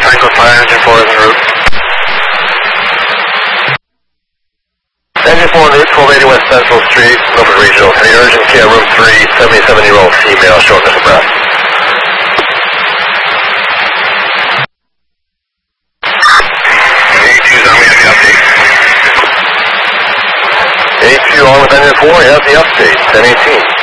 Franklin Fire, engine 4 is en route. Engine 4 en route, 1280 West Central Street, Milford Regional. Any urgent care, room 3, 77-year-old female, shortness of breath. A2's on, we have the update. A2 on with engine 4, you have the update, 1018.